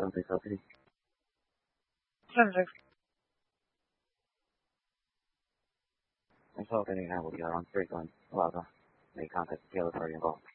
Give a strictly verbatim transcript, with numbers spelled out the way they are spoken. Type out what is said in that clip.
seven six zero three. seven six. I'm still getting out with you on three going, Plaza. Make contact with the other party involved.